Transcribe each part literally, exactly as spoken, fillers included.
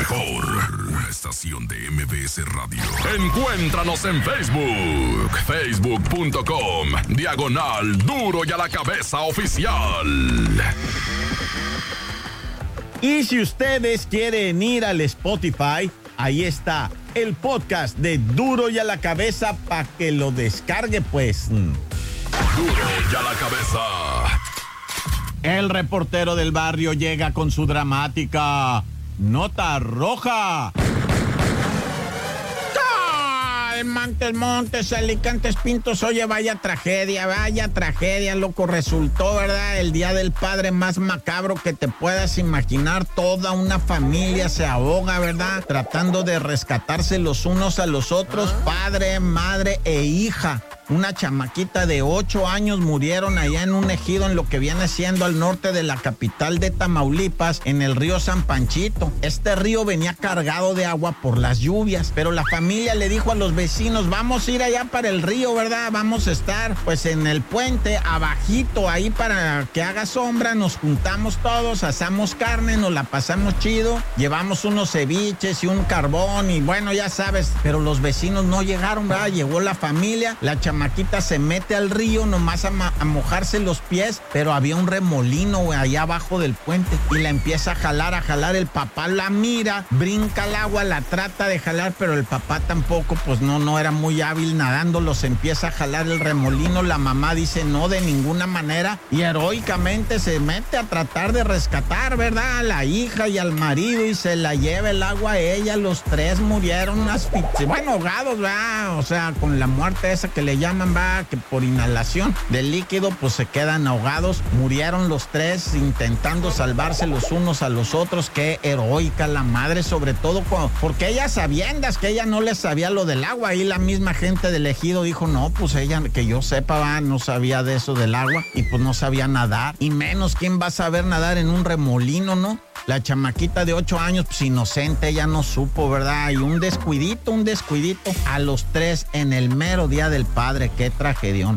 mejor estación de M V S Radio. Encuéntranos en Facebook, facebook punto com, diagonal Duro y a la Cabeza Oficial. Y si ustedes quieren ir al Spotify, ahí está el podcast de Duro y a la Cabeza para que lo descargue, pues. Duro y a la Cabeza. El reportero del barrio llega con su dramática nota roja. Montes, Montes, Alicantes, Pintos, oye, vaya tragedia, vaya tragedia, loco, resultó, ¿verdad? El Día del Padre más macabro que te puedas imaginar. Toda una familia se ahoga, ¿verdad? Tratando de rescatarse los unos a los otros, padre, madre e hija. Una chamaquita de ocho años murieron allá en un ejido en lo que viene siendo al norte de la capital de Tamaulipas, en el río San Panchito. Este río venía cargado de agua por las lluvias, pero la familia le dijo a los vecinos, vamos a ir allá para el río, ¿verdad? Vamos a estar pues en el puente, abajito, ahí para que haga sombra, nos juntamos todos, asamos carne, nos la pasamos chido, llevamos unos ceviches y un carbón y bueno, ya sabes, pero los vecinos no llegaron, ¿verdad? Llegó la familia, la chamaquita Maquita se mete al río nomás a, ma- a mojarse los pies, pero había un remolino, güey, allá abajo del puente y la empieza a jalar, a jalar. El papá la mira, brinca al agua, la trata de jalar, pero el papá tampoco, pues no, no era muy hábil nadando, los empieza a jalar el remolino. La mamá dice no, de ninguna manera, y heroicamente se mete a tratar de rescatar, ¿verdad? A la hija y al marido y se la lleva el agua a ella. Los tres murieron asfixiados, bueno, ahogados, ¿verdad? O sea, con la muerte esa que le llaman, va, que por inhalación del líquido, pues se quedan ahogados. Murieron los tres intentando salvarse los unos a los otros. Qué heroica la madre, sobre todo cuando, porque ella sabiendas que ella no le sabía lo del agua. Y la misma gente del ejido dijo, no, pues ella, que yo sepa, va, no sabía de eso del agua y pues no sabía nadar. Y menos, ¿quién va a saber nadar en un remolino, no? La chamaquita de ocho años, pues inocente, ella no supo, ¿verdad? Y un descuidito, un descuidito a los tres en el mero Día del Padre. Qué tragedión.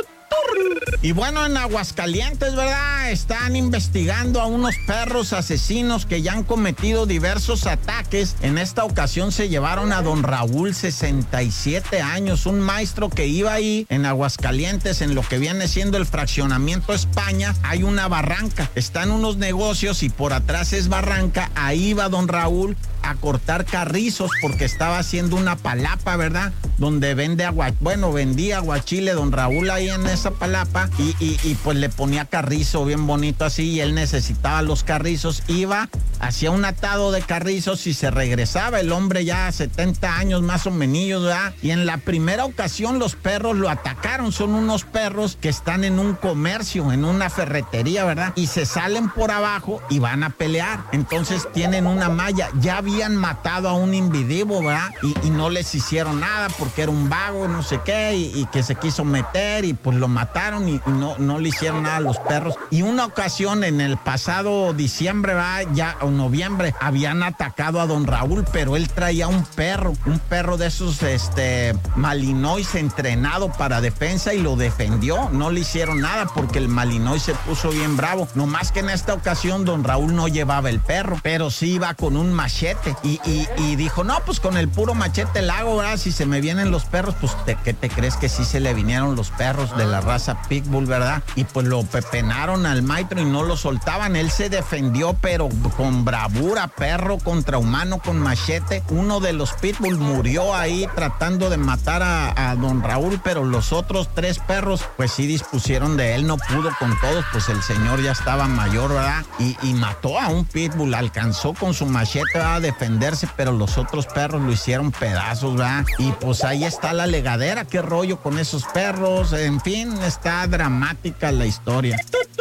Y bueno, en Aguascalientes, ¿verdad? Están investigando a unos perros asesinos que ya han cometido diversos ataques. En esta ocasión se llevaron a don Raúl, sesenta y siete años, un maestro que iba ahí en Aguascalientes, en lo que viene siendo el fraccionamiento España. Hay una barranca, están unos negocios y por atrás es barranca. Ahí va don Raúl a cortar carrizos porque estaba haciendo una palapa, ¿verdad? Donde vende agua, bueno, vendía aguachile don Raúl ahí en esa palapa y, y, y pues le ponía carrizo bien bonito así y él necesitaba los carrizos. Iba, hacía un atado de carrizos y se regresaba. El hombre ya setenta años más o menos, ¿verdad? Y en la primera ocasión los perros lo atacaron. Son unos perros que están en un comercio, en una ferretería, ¿verdad? Y se salen por abajo y van a pelear. Entonces tienen una malla. Ya habían matado a un individuo, ¿verdad? Y, y no les hicieron nada porque era un vago, no sé qué, y, y que se quiso meter y pues lo mataron y, y no, no le hicieron nada a los perros. Y una ocasión en el pasado diciembre, ¿verdad? Ya, o noviembre, habían atacado a don Raúl, pero él traía un perro, un perro de esos, este, Malinois entrenado para defensa y lo defendió. No le hicieron nada porque el Malinois se puso bien bravo. No más que en esta ocasión don Raúl no llevaba el perro, pero sí iba con un machete y, y, y dijo, no, pues con el puro machete el hago, ¿verdad? Si se me vienen los perros, pues te, ¿qué te crees que sí se le vinieron los perros de la raza Pitbull, ¿verdad? Y pues lo pepenaron al maestro y no lo soltaban. Él se defendió, pero con bravura, perro contra humano con machete. Uno de los Pitbull murió ahí tratando de matar a, a don Raúl, pero los otros tres perros, pues sí dispusieron de él, no pudo con todos, pues el señor ya estaba mayor, ¿verdad? Y, y mató a un Pitbull, alcanzó con su machete a defenderse, pero los otros perros lo hicieron pedazos, ¿verdad? Y pues ahí está la legadera, qué rollo con esos perros, en fin, está dramática la historia.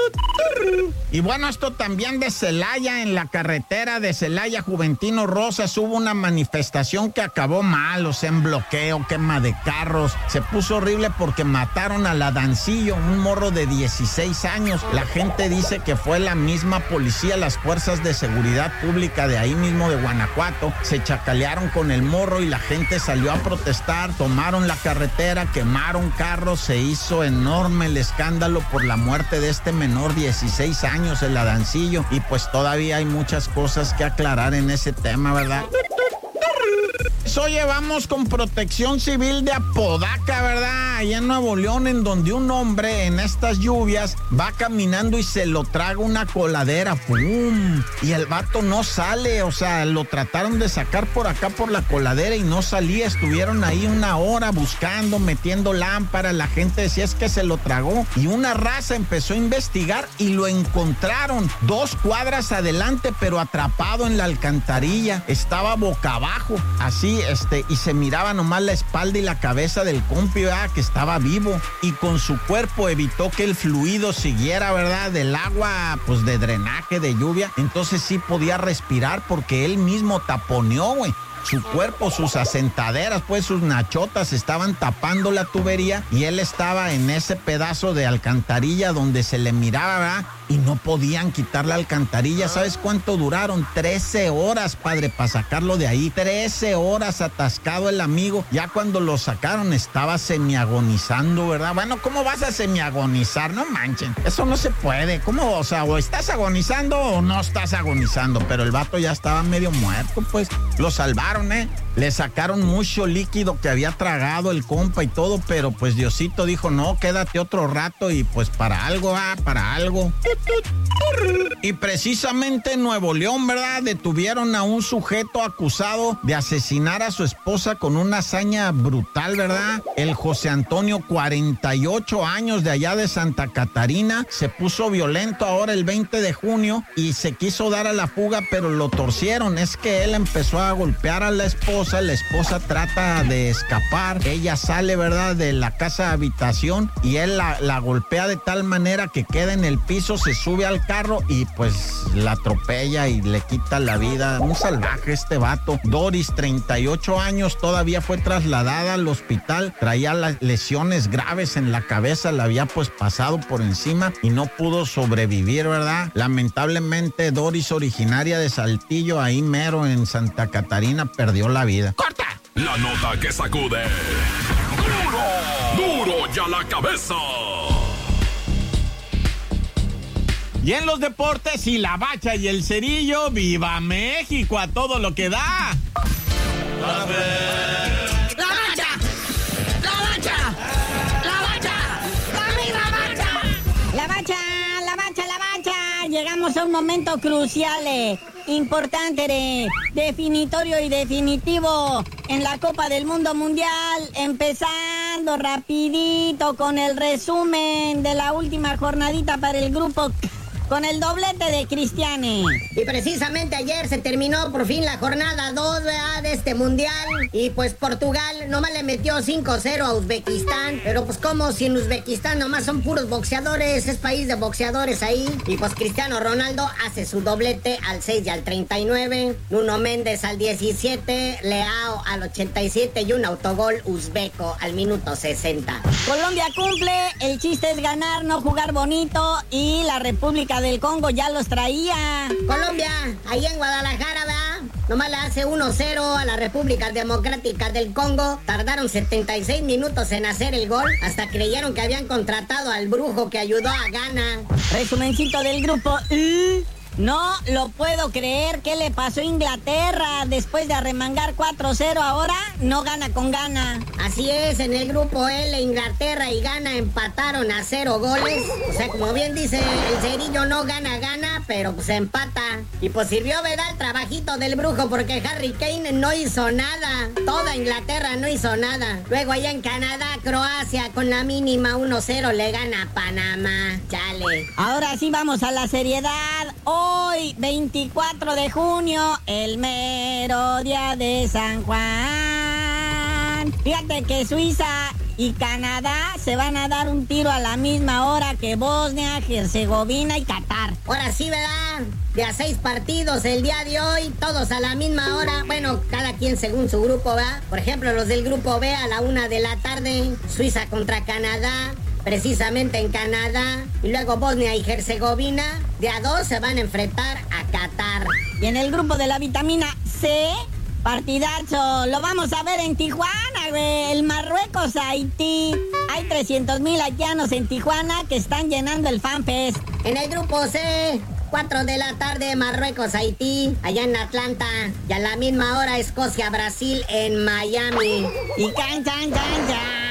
Y bueno, esto también de Celaya, en la carretera de Celaya Juventino Rosas, hubo una manifestación que acabó mal, o sea, en bloqueo, quema de carros. Se puso horrible porque mataron a la Dancillo, un morro de dieciséis años. La gente dice que fue la misma policía, las fuerzas de seguridad pública de ahí mismo de Guanajuato, Guanajuato, se chacalearon con el morro y la gente salió a protestar, tomaron la carretera, quemaron carros, se hizo enorme el escándalo por la muerte de este menor, dieciséis años, el Adancillo, y pues todavía hay muchas cosas que aclarar en ese tema, ¿verdad? Oye, vamos con Protección Civil de Apodaca, ¿verdad? Allá en Nuevo León, en donde un hombre en estas lluvias va caminando y se lo traga una coladera, ¡pum! Y el vato no sale, o sea, lo trataron de sacar por acá por la coladera y no salía, estuvieron ahí una hora buscando, metiendo lámparas, la gente decía es que se lo tragó, y una raza empezó a investigar y lo encontraron dos cuadras adelante, pero atrapado en la alcantarilla, estaba boca abajo, así, este, y se miraba nomás la espalda y la cabeza del compi, ¿verdad? Que estaba vivo, y con su cuerpo evitó que el fluido siguiera, ¿verdad? Del agua, pues de drenaje, de lluvia, entonces sí podía respirar porque él mismo taponeó, güey. Su cuerpo, sus asentaderas, pues sus nachotas estaban tapando la tubería y él estaba en ese pedazo de alcantarilla donde se le miraba, ¿verdad? Y no podían quitar la alcantarilla. ¿Sabes cuánto duraron? trece horas, padre, para sacarlo de ahí. trece horas atascado el amigo. Ya cuando lo sacaron estaba semiagonizando, ¿verdad? Bueno, ¿cómo vas a semiagonizar? No manchen. Eso no se puede. ¿Cómo? O sea, o estás agonizando o no estás agonizando. Pero el vato ya estaba medio muerto, pues. Lo salvaron, ¿eh? Le sacaron mucho líquido que había tragado el compa y todo, pero pues Diosito dijo, no, quédate otro rato y pues para algo, ah, para algo. Y precisamente en Nuevo León, ¿verdad? Detuvieron a un sujeto acusado de asesinar a su esposa con una hazaña brutal, ¿verdad? El José Antonio, cuarenta y ocho años, de allá de Santa Catarina, se puso violento ahora el veinte de junio y se quiso dar a la fuga, pero lo torcieron. Es que él empezó a golpear a la esposa, la esposa trata de escapar, ella sale, ¿verdad?, de la casa habitación y él la, la golpea de tal manera que queda en el piso, se sube al carro y pues la atropella y le quita la vida. Un salvaje este vato. Doris, treinta y ocho años, todavía fue trasladada al hospital, traía las lesiones graves en la cabeza, la había pues pasado por encima y no pudo sobrevivir, ¿verdad? Lamentablemente Doris, originaria de Saltillo, ahí mero en Santa Catarina, perdió la vida. ¡Corta! La nota que sacude. ¡Duro! ¡Duro y a la cabeza! Y en los deportes, y la bacha y el cerillo, ¡viva México! A todo lo que da. ¡La bacha! ¡La bacha! ¡La bacha! ¡Dame la bacha! La bacha, la bacha, la bacha. Llegamos a un momento crucial, eh, importante, eh, definitorio y definitivo en la Copa del Mundo Mundial. Empezando rapidito con el resumen de la última jornadita para el grupo con el doblete de Cristiane. Y precisamente ayer se terminó por fin la jornada dos, ¿verdad?, de este mundial. Y pues Portugal nomás le metió cinco cero a Uzbekistán. Pero pues como si en Uzbekistán nomás son puros boxeadores, es país de boxeadores ahí. Y pues Cristiano Ronaldo hace su doblete al seis y al treinta y nueve. Nuno Méndez al diecisiete, Leao al ochenta y siete y un autogol uzbeco al minuto sesenta. Colombia cumple, el chiste es ganar, no jugar bonito, y la República del Congo ya los traía. Colombia, ahí en Guadalajara, ¿verdad? Nomás le hace uno cero a la República Democrática del Congo. Tardaron setenta y seis minutos en hacer el gol. Hasta creyeron que habían contratado al brujo que ayudó a Ghana. Resumencito del grupo I. No lo puedo creer. ¿Qué le pasó a Inglaterra? Después de arremangar cuatro cero, ahora no gana con Ghana. Así es, en el grupo L, Inglaterra y Ghana empataron a cero goles. O sea, como bien dice el cerillo, no gana, gana, pero pues empata. Y pues sirvió, ¿verdad?, el trabajito del brujo, porque Harry Kane no hizo nada. Toda Inglaterra no hizo nada. Luego allá en Canadá, Croacia con la mínima uno cero le gana a Panamá. Chale. Ahora sí vamos a la seriedad. Hoy, veinticuatro de junio, el mero día de San Juan. Fíjate que Suiza y Canadá se van a dar un tiro a la misma hora que Bosnia, Herzegovina y Qatar. Ahora sí, ¿verdad? De a seis partidos el día de hoy, todos a la misma hora. Bueno, cada quien según su grupo, ¿verdad? Por ejemplo, los del grupo B a la una de la tarde, Suiza contra Canadá, precisamente en Canadá. Y luego Bosnia y Herzegovina, de a dos se van a enfrentar a Qatar. Y en el grupo de la vitamina C, partidazo, lo vamos a ver en Tijuana, güey. El Marruecos-Haití. Hay trescientos mil haitianos en Tijuana que están llenando el FanFest. En el grupo C, cuatro de la tarde, Marruecos-Haití, allá en Atlanta. Y a la misma hora, Escocia-Brasil en Miami. Y can, can, can,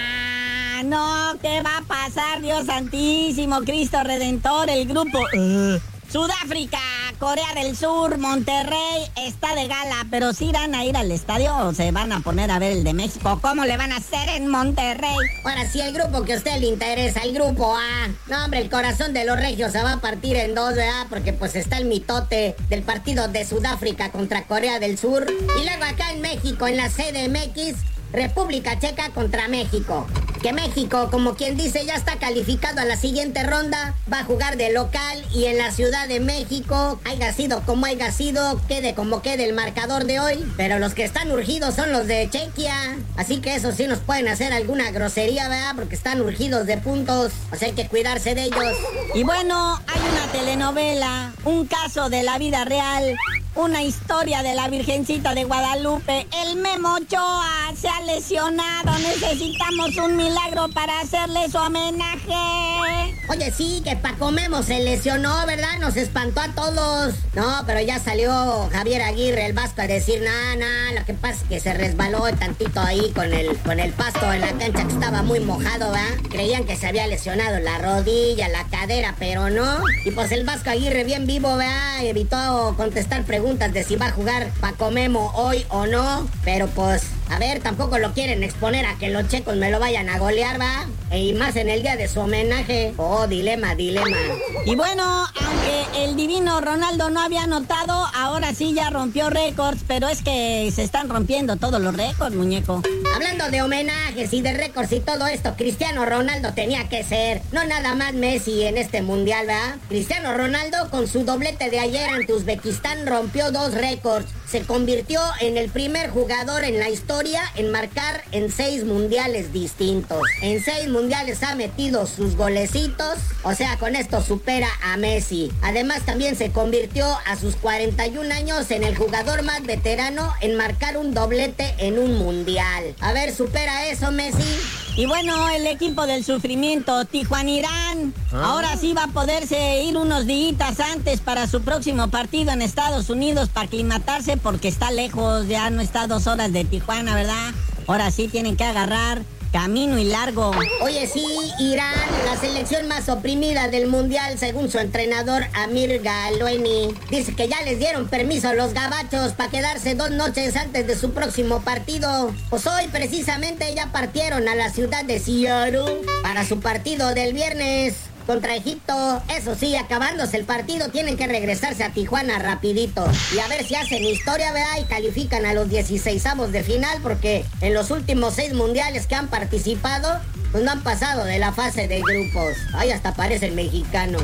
can. No, ¿qué va a pasar, Dios santísimo, Cristo Redentor? El grupo uh, Sudáfrica, Corea del Sur, Monterrey está de gala, pero si irán a ir al estadio o se van a poner a ver el de México. ¿Cómo le van a hacer en Monterrey? Ahora sí, el grupo que a usted le interesa, el grupo A. No, hombre, el corazón de los regios se va a partir en dos, ¿verdad? Porque pues está el mitote del partido de Sudáfrica contra Corea del Sur. Y luego acá en México, en la C D M X, República Checa contra México. Que México, como quien dice, ya está calificado a la siguiente ronda. Va a jugar de local y en la Ciudad de México, haya sido como haya sido, quede como quede el marcador de hoy. Pero los que están urgidos son los de Chequia. Así que eso sí nos pueden hacer alguna grosería, ¿verdad? Porque están urgidos de puntos. O sea, hay que cuidarse de ellos. Y bueno, hay una telenovela, un caso de la vida real, una historia de la Virgencita de Guadalupe. El Memo Ochoa se ha lesionado. Necesitamos un milagro para hacerle su homenaje. Oye, sí, que Paco Memo se lesionó, ¿verdad? Nos espantó a todos. No, pero ya salió Javier Aguirre, el Vasco, a decir, nada, nada, lo que pasa es que se resbaló tantito ahí con el, con el pasto en la cancha que estaba muy mojado, ¿verdad? Creían que se había lesionado la rodilla, la cadera, pero no. Y pues el Vasco Aguirre, bien vivo, ¿verdad? Evitó contestar preguntas de si va a jugar Paco Memo hoy o no. Pero pues, a ver, tampoco lo quieren exponer a que los checos me lo vayan a golear, ¿va? Y más en el día de su homenaje. Oh, dilema, dilema. Y bueno, aunque el divino Ronaldo no había anotado, ahora sí ya rompió récords, pero es que se están rompiendo todos los récords, muñeco. Hablando de homenajes y de récords y todo esto, Cristiano Ronaldo tenía que ser, no nada más Messi en este mundial, ¿verdad? Cristiano Ronaldo con su doblete de ayer ante Uzbekistán rompió dos récords. Se convirtió en el primer jugador en la historia en marcar en seis mundiales distintos. En seis mundiales ha metido sus golecitos, o sea, con esto supera a Messi. Además, también se convirtió a sus cuarenta y un años en el jugador más veterano en marcar un doblete en un mundial. A ver, ¿supera eso, Messi? Y bueno, el equipo del sufrimiento, Tijuanirán, ¿Ah? ahora sí va a poderse ir unos días antes para su próximo partido en Estados Unidos para aclimatarse porque está lejos, ya no está a dos horas de Tijuana, ¿verdad? Ahora sí tienen que agarrar camino y largo. Oye, sí, Irán, la selección más oprimida del mundial según su entrenador Amir Galweni. Dice que ya les dieron permiso a los gabachos para quedarse dos noches antes de su próximo partido. Pues hoy precisamente ya partieron a la ciudad de Seattle para su partido del viernes contra Egipto. Eso sí, acabándose el partido tienen que regresarse a Tijuana rapidito y a ver si hacen historia, ¿verdad? Y califican a los dieciseisavos de final, porque en los últimos seis mundiales que han participado pues no han pasado de la fase de grupos. Ay, hasta parece el mexicano.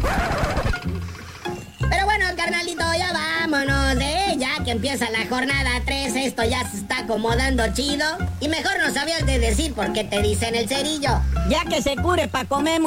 Pero bueno, carnalito, ya vámonos, ¿eh? Ya que empieza la jornada tres, esto ya se está acomodando chido. Y mejor no sabías de decir por qué te dicen el cerillo. Ya que se cure pa' comer.